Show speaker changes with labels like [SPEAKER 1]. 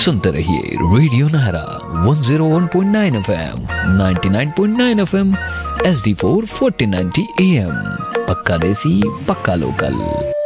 [SPEAKER 1] सुनते रहिए radio Nahra 101.9 FM, 99.9 FM, HD4 1490 AM। पक्का देसी पक्का लोकल।